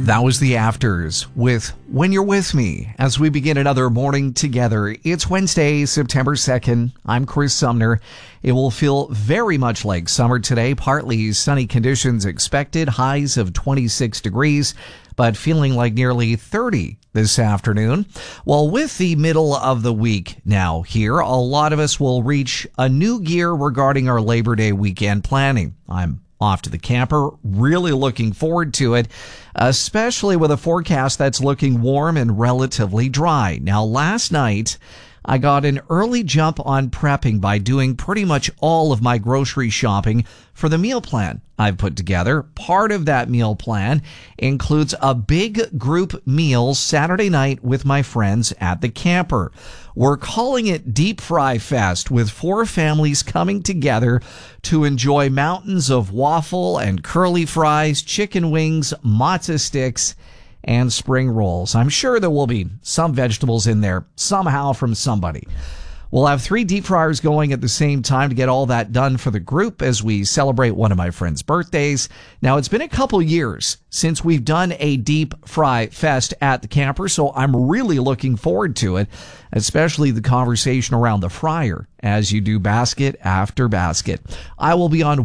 That was the Afters with When You're With Me as we begin another morning together. It's Wednesday, September 2nd. I'm Chris Sumner. It will feel very much like summer today. Partly sunny conditions expected, highs of 26 degrees, but feeling like nearly 30 this afternoon. Well, with the middle of the week now here, a lot of us will reach a new gear regarding our Labor Day weekend planning. I'm off to the camper, really looking forward to it, especially with a forecast that's looking warm and relatively dry. Now, last night, I got an early jump on prepping by doing pretty much all of my grocery shopping for the meal plan I've put together. Part of that meal plan includes a big group meal Saturday night with my friends at the camper. We're calling it Deep Fry Fest, with 4 families coming together to enjoy mountains of waffle and curly fries, chicken wings, matzo sticks, and spring rolls. I'm sure there will be some vegetables in there somehow from somebody. We'll have 3 deep fryers going at the same time to get all that done for the group as we celebrate one of my friends' birthdays. Now, it's been a couple years since we've done a deep fry fest at the camper, so I'm really looking forward to it, especially the conversation around the fryer as you do basket after basket. I will be on